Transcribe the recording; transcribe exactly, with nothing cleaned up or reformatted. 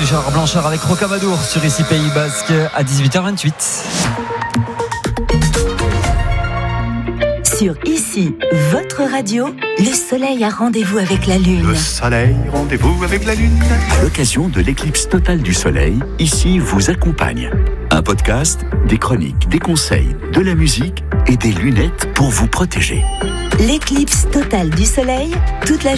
Gérard Blanchard avec Rocamadour sur Ici Pays Basque à dix-huit heures vingt-huit. Sur Ici, votre radio, le soleil a rendez-vous avec la lune. Le soleil, rendez-vous avec la lune. À l'occasion de l'éclipse totale du soleil, Ici vous accompagne. Un podcast, des chroniques, des conseils, de la musique et des lunettes pour vous protéger. L'éclipse totale du soleil, toute la